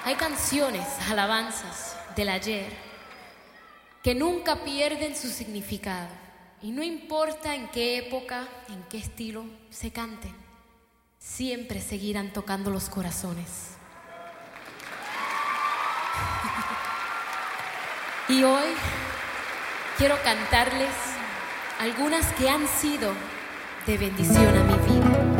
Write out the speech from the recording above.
Hay canciones, alabanzas del ayer que nunca pierden su significado. Y no importa en qué época, en qué estilo se canten, siempre seguirán tocando los corazones. Y hoy quiero cantarles algunas que han sido de bendición a mi vida.